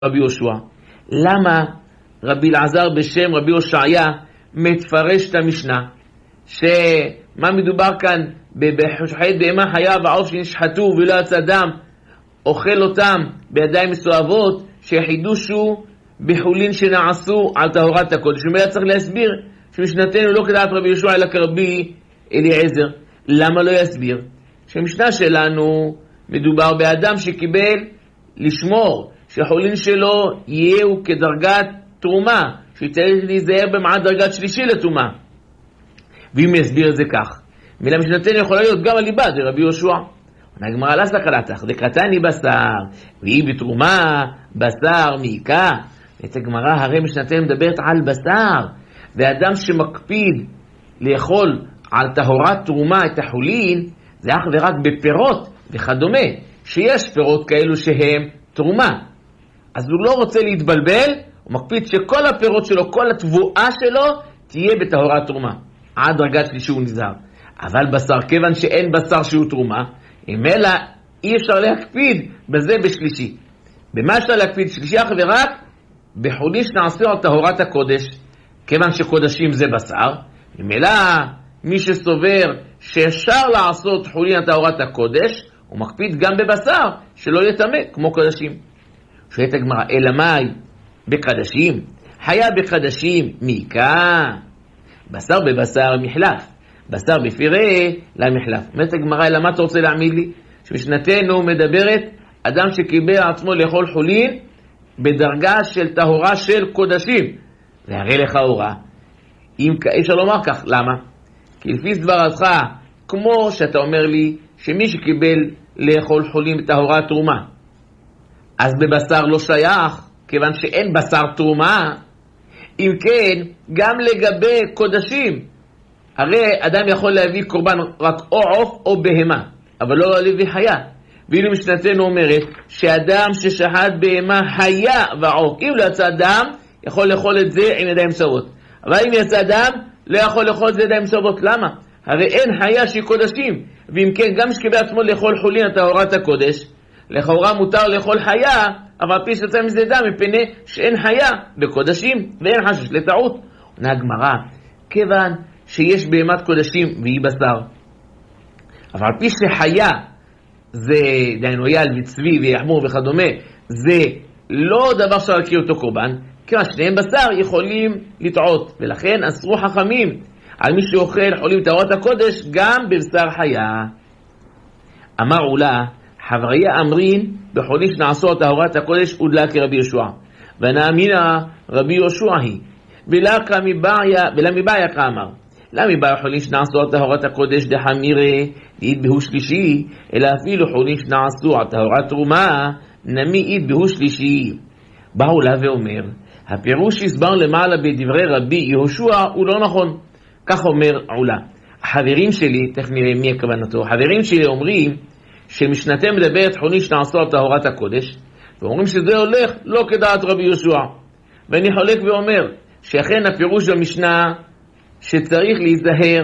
רבי יהושע. למה רבי אלעזר בשם רבי הושעיה מפרש את המשנה? שמה מדובר כאן? בשוחט בהמה חיה ועוף שנשחטו ולא יצא דם, אוכל אותם בידיים מסואבות, שהחידוש הוא בחולין שנעשו על טהרת הקודש. ומילא צריך להסביר שמשנתנו לא כדעת רבי יהושע אלא כרבי אליעזר. למה לא יסביר? שהמשנה שלנו מדובר באדם שקיבל לשמור שחולין שלו יהיו כדרגת תרומה, שצריך להיזהר במעט דרגת שלישי לתרומה. ואם יסביר את זה כך, מילה משנתנו יכולה להיות גם הליבה, זה רבי יהושע. הגמרא לא סקלתך, דקרתני בשר, והיא בתרומה, בשר מעיקה. את הגמרא הרי משנתנו מדברת על בשר, ואדם שמקפיד לאכול על טהרת תרומה את החולין, זה אך ורק בפירות וכדומה, שיש פירות כאלו שהם תרומה. אז הוא לא רוצה להתבלבל, הוא מקפיד שכל הפירות שלו, כל התבואה שלו, תהיה בטהרת תרומה. עד דרגת שלישי הוא נזהר. אבל בשר, כיוון שאין בשר שהוא תרומה, אם אלא אי אפשר להקפיד בזה בשלישי. במה אפשר להקפיד שלישי אך ורק? בחולין שנעשו על טהרת הקודש, כיוון שקודשים זה בשר, אם אלא מי שסובר שאפשר לעשות חולין על טהרת הקודש, הוא מקפיד גם בבשר שלא יטמא כמו קודשים. שואלת הגמרא, אלא מאי בקדשים? חיה בקדשים מעיקה, בשר בבשר מחלף, בשר בפירה למחלף. אומרת הגמרא, אלא מה אתה רוצה להעמיד לי? שמשנתנו מדברת אדם שקיבל עצמו לאכול חולין בדרגה של טהרה של קודשים. זה הרי לך אורה. אם אפשר לומר כך, למה? כי לפי סברתך, כמו שאתה אומר לי שמי שקיבל לאכול חולין בטהרת תרומה, אז בבשר לא שייך, כיוון שאין בשר תרומה. אם כן, גם לגבי קודשים, הרי אדם יכול להביא קורבן רק או עוף או בהמה, אבל לא להביא חיה. ואילו משנתנו אומרת שאדם ששחט בהמה חיה ועוף, אם לא יצא דם, יכול לאכול את זה עם ידיים מסורות. אבל אם יצא דם, לא יכול לאכול את זה ידיים מסורות. למה? הרי אין חיה שהיא קודשים. ואם כן, גם שקיבל עצמו לאכול חולין על טהרת הקודש, לכאורה מותר לאכול חיה, אבל פי שיצא מזה דם, מפני שאין חיה בקודשים, ואין חשש לטעות. עונה הגמרא, כיוון שיש בהמת קודשים והיא בשר, אבל פי שחיה, זה דהיינו יל וצבי ויחמור וכדומה, זה לא דבר שרקי אותו קורבן, כיוון שניהם בשר יכולים לטעות, ולכן אסרו חכמים על מי שאוכל חולין טהרת הקודש גם בבשר חיה. אמר עולה, חבריה אמרין בחולין שנעשו על טהרת הקודש הודלה כרבי יהושע, ונאמינה רבי יהושע היא, ולא מבעיה כאמר, לא מבעיה חולין שנעשו על טהרת הקודש דחמירה דהית שלישי, אלא אפילו חולין שנעשו על טהרת תרומה נמי דהית שלישי. בא עולה ואומר, הפירוש שהסבר למעלה בדברי רבי יהושע הוא לא נכון. כך אומר עולה, החברים שלי, תכף נראה מי הכוונתו, החברים שלי אומרים שמשנתם מדברת חולין שנעשו על טהרת הקודש, ואומרים שזה הולך לא כדעת רבי יהושע. ואני חולק ואומר שאכן הפירוש במשנה שצריך להיזהר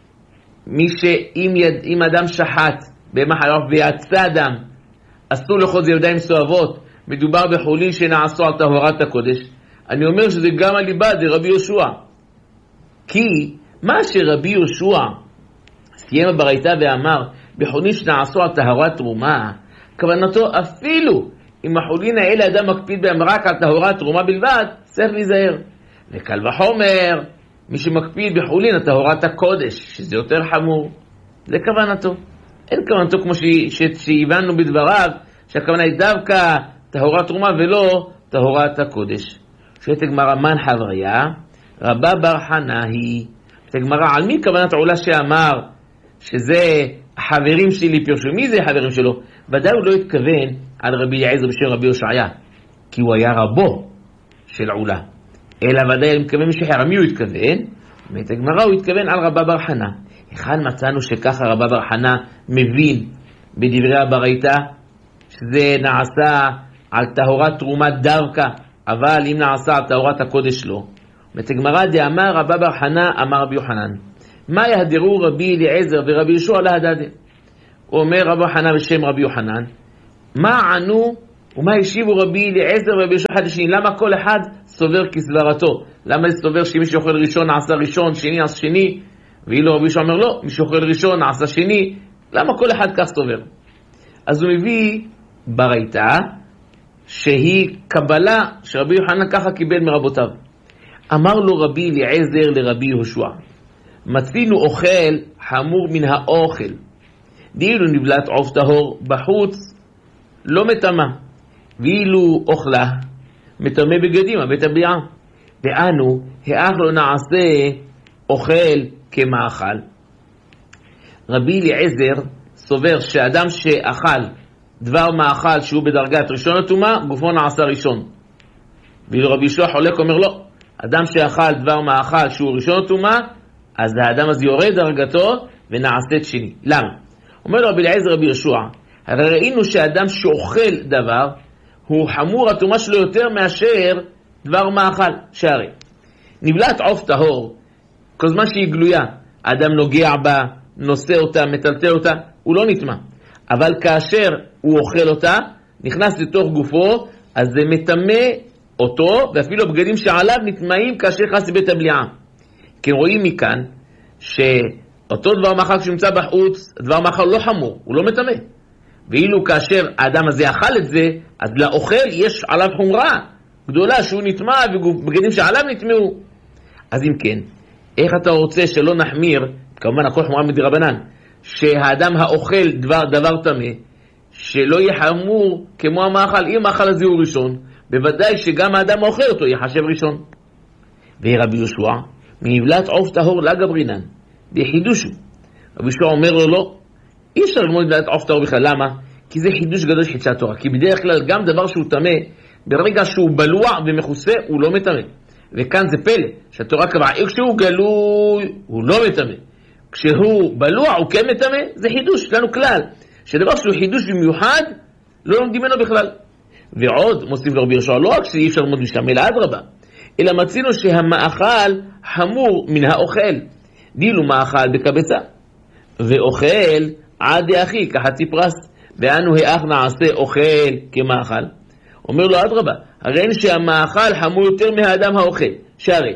אם אדם שחט בהמה חיה ויצא דם, אסור לאכול זה ידיים מסואבות, מדובר בחולין שנעשו על טהרת הקודש. אני אומר שזה גם הליבה דרבי יהושע, כי מה שרבי יהושע סיים הברייתא ואמר בחולין שנעשו על טהרת תרומה, כוונתו אפילו אם החולין האלה אדם מקפיד בהם רק על טהרת תרומה בלבד, צריך להיזהר. וקל וחומר מי שמקפיד בחולין על טהרת הקודש, שזה יותר חמור, זה כוונתו. אין כוונתו כמו שהבנו בדבריו, שהכוונה היא דווקא טהרת תרומה ולא טהרת הקודש. שואלת הגמרא, מן חבריה? רבא בר חנא היא. שואלת הגמרא, על מי כוונת עולה שאמר שזה החברים שלי פירשו? מי זה החברים שלו? ודאי הוא לא התכוון על רבי אליעזר בשם רבי הושעיה, כי הוא היה רבו של עולה, אלא ודאי אני מתכוון משחר. מי הוא התכוון? אומרת הגמרא, הוא התכוון על רבא בר חנא. אחד מצאנו שככה רבא בר חנא מבין בדברי הברייתא שזה נעשה על טהרת תרומה דווקא, אבל אם נעשה על טהרת הקודש לא. אומרת הגמרא, דאמר רבא בר חנא אמר רבי יוחנן, מה יהדרו רבי אליעזר ורבי יהושע להדדה? הוא אומר רבא חנא בשם רבי יוחנן, מה ענו ומה השיבו רבי אליעזר ורבי יהושע אחד לשני? למה כל אחד סובר כסברתו? למה סובר שמי שאוכל ראשון נעשה ראשון, שני נעשה שני, ואילו רבי יהושע אומר לא, מי שאוכל ראשון נעשה שני? למה כל אחד כך סובר? אז הוא מביא ברייתא שהיא קבלה שרבי יוחנן ככה קיבל מרבותיו. אמר לו רבי אליעזר לרבי יהושע, מצאנו אוכל חמור מן האוכל, דאילו נבלת עוף טהור בחוץ לא מטמא, ואילו אוכלה מטמא בגדים הבית הבליעה, ואנו האח לא נעשה אוכל כמאכל. רבי אליעזר סובר שאדם שאכל דבר מאכל שהוא בדרגת ראשון הטומאה, גופו נעשה ראשון. ואילו רבי יהושע חולק אומר לא, אדם שאכל דבר מאכל שהוא ראשון הטומאה, אז האדם הזה יורד דרגתו ונעשית שני. למה? אומר לו רבי אליעזר רבי יהושע, הרי ראינו שאדם שאוכל דבר הוא חמור הטומאה שלו יותר מאשר דבר מאכל. שהרי נבלת עוף טהור, כל זמן שהיא גלויה, האדם נוגע בה, נושא אותה, מטלטל אותה, הוא לא נטמא. אבל כאשר הוא אוכל אותה, נכנס לתוך גופו, אז זה מטמא אותו, ואפילו הבגדים שעליו נטמאים כאשר נכנס לבית הבליעה. כי רואים מכאן שאותו דבר מאכל שנמצא בחוץ, דבר מאכל לא חמור, הוא לא מטמא. ואילו כאשר האדם הזה אכל את זה, אז לאוכל יש עליו חומרה גדולה שהוא נטמא, ובגדים שעליו נטמאו. אז אם כן, איך אתה רוצה שלא נחמיר, כמובן הכל חומרה מדרבנן, שהאדם האוכל דבר טמא, שלא יהיה חמור כמו המאכל? אם המאכל הזה הוא ראשון, בוודאי שגם האדם האוכל אותו יחשב ראשון. ורבי יהושע, מנבלת עוף טהור לה גברינן, בחידושו. רבי יהושע אומר לו לא, אי אפשר ללמוד נבלת עוף טהור בכלל. למה? כי זה חידוש גדול של חידושי התורה. כי בדרך כלל גם דבר שהוא טמא, ברגע שהוא בלוע ומכוסה, הוא לא מטמא. וכאן זה פלא, שהתורה קבעה, כשהוא גלוי, הוא לא מטמא. כשהוא בלוע, הוא כן מטמא. זה חידוש, יש לנו כלל, שדבר שהוא חידוש במיוחד, לא לומדים ממנו בכלל. ועוד, מוסיף לרבי יהושע, לא רק שאי אפשר ללמוד משם, אלא אדרבה, אלא מצינו שהמאכל חמור מן האוכל. דילו מאכל בקבצה, ואוכל עד דאחי כחצי פרס, ואנו האח נעשה אוכל כמאכל. אומר לו אדרבה, הרי אין שהמאכל חמור יותר מהאדם האוכל. שהרי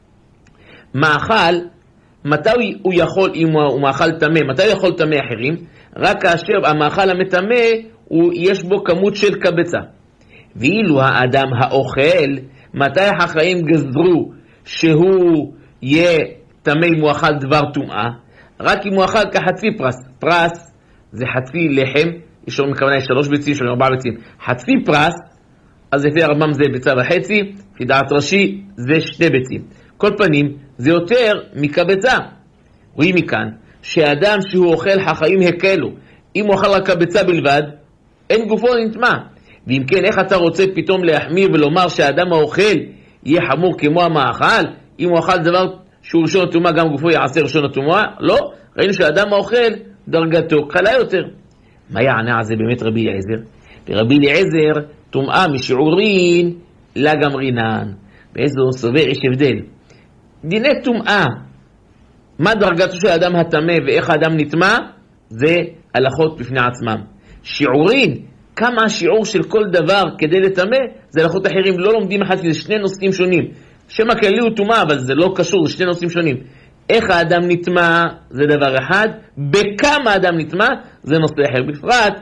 מאכל, מתי הוא יכול, אם הוא מאכל טמא, מתי הוא יכול טמא אחרים? רק כאשר המאכל המטמא יש בו כמות של קבצה. ואילו האדם האוכל, מתי החכמים גזרו שהוא יהיה טמא אם הוא אכל דבר טומאה? רק אם הוא אכל כחצי פרס. פרס זה חצי לחם, יש לנו מכוונה 3 ביצים, יש לנו 4 ביצים. חצי פרס, אז לפי הרמב"ם זה ביצה וחצי, לפי דעת רש"י זה 2 ביצים. כל פנים זה יותר מקבצה. רואים מכאן שאדם שהוא אוכל חכמים הקלו, אם הוא אוכל רק קבצה בלבד, אין גופו נטמא. ואם כן, איך אתה רוצה פתאום להחמיר ולומר שהאדם האוכל יהיה חמור כמו המאכל? אם הוא אכל דבר שהוא ראשון הטומאה, גם גופו יעשה ראשון הטומאה? לא, ראינו שהאדם האוכל דרגתו קלה יותר. מה יענה על זה באמת רבי אליעזר? ורבי אליעזר, טומאה משיעורין לה גמרינן. באיזו סובר יש הבדל. דיני טומאה, מה דרגתו של האדם הטמא ואיך האדם נטמא? זה הלכות בפני עצמם. שיעורין, כמה השיעור של כל דבר כדי לטמא, זה הלכות אחרים, לא לומדים אחד, כי זה 2 נושאים שונים. שם הכללי הוא טומאה, אבל זה לא קשור, זה 2 נושאים שונים. איך האדם נטמא זה דבר אחד, בכמה האדם נטמא זה נושא אחר. בפרט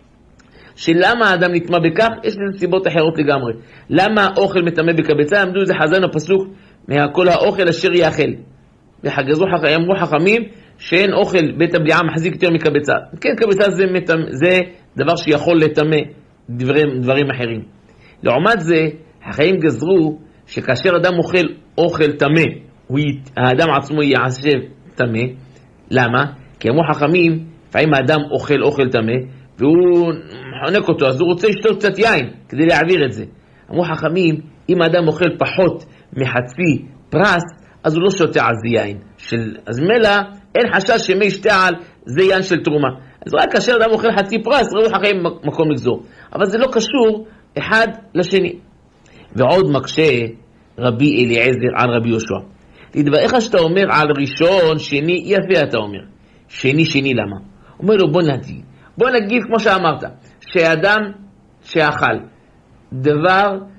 שלמה האדם נטמא בכך, יש לזה סיבות אחרות לגמרי. למה האוכל מטמא בקבצה? עמדו איזה חזן הפסוק, מהכל האוכל אשר יאכל. אמרו חכמים שאין אוכל בית הבליעה מחזיק יותר מקבצה. כן, קבצה זה דבר שיכול לטמא דברים אחרים. לעומת זה, החיים גזרו שכאשר אדם אוכל טמא, האדם עצמו יעשה טמא. למה? כי אמרו חכמים, לפעמים האדם אוכל טמא, והוא חונק אותו, אז הוא רוצה לשתות קצת יין כדי להעביר את זה. אמרו חכמים, אם האדם אוכל פחות מחצי פרס, אז הוא לא שותה על זה יין. אז מלא, אין חשש שמי ישתה על זה יין של תרומה. אז רק כאשר אדם אוכל חצי פרס, ראו חכמים מקום לגזור. אבל זה לא קשור אחד לשני. ועוד מקשה רבי אליעזר על רבי יהושע. לדבריך שאתה אומר על ראשון, שני, יפה אתה אומר. שני למה? אומר לו בוא נגיד כמו שאמרת, שאדם שאכל דבר